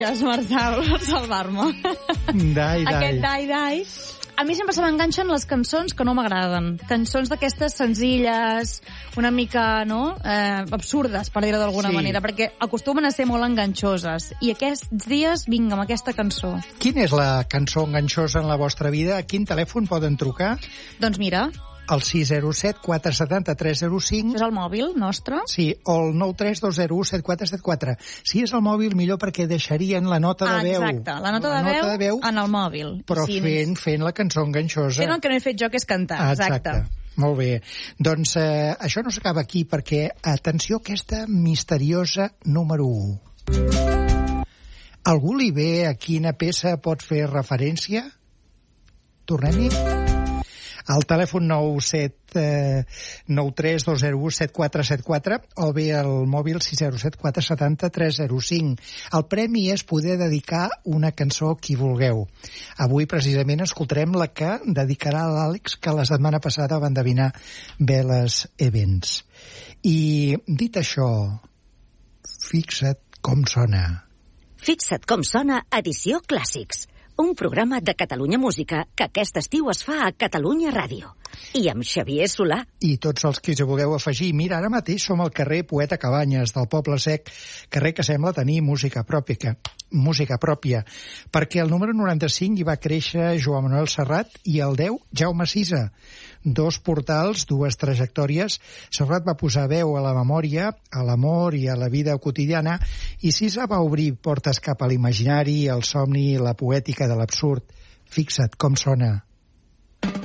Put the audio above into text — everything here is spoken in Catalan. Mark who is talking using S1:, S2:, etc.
S1: Gràcies, Marçal, per salvar-me. Aquest dai. A mi sempre se m'enganxen les cançons que no m'agraden. Cançons d'aquestes senzilles, una mica, no?, absurdes, per dir-ho d'alguna manera, perquè acostumen a ser molt enganxoses. I aquests dies, vinga, amb aquesta cançó.
S2: Quina és la cançó enganxosa en la vostra vida? A quin telèfon poden trucar?
S1: Doncs mira...
S2: El 607 470 305.
S1: És el mòbil nostre?
S2: Sí, o el 93201 7474. Si és el mòbil, millor, perquè deixarien la nota de veu.
S1: Exacte, la nota de veu en el mòbil.
S2: Però fent la cançó enganxosa.
S1: Fent el que no he fet jo, que és cantar. Exacte.
S2: Molt bé. Doncs això no s'acaba aquí, perquè, atenció, aquesta misteriosa número 1. Algú li ve a quina peça pot fer referència? Tornem-hi? Al telèfon 932017474 o bé al mòbil 607 470 305. El premi és poder dedicar una cançó a qui vulgueu. Avui, precisament, escoltarem la que dedicarà l'Àlex, que la setmana passada va endevinar bé les Events. I, dit això, fixa't com sona.
S3: Fixa't com sona Edició Clàssics. Un programa de Catalunya Música que aquest estiu es fa a Catalunya Ràdio. I amb Xavier Solà.
S2: I tots els que hi vulgueu afegir. Mira, ara mateix som al carrer Poeta Cabanyes, del Poble Sec, carrer que sembla tenir música pròpia, perquè el número 95 hi va créixer Joan Manuel Serrat i el 10 Jaume Sisa. Dos portals, dues trajectòries. Serrat va posar veu a la memòria, a l'amor i a la vida quotidiana, i Sisa va obrir portes cap a l'imaginari, el somni i la poètica de l'absurd. Fixa't com sona.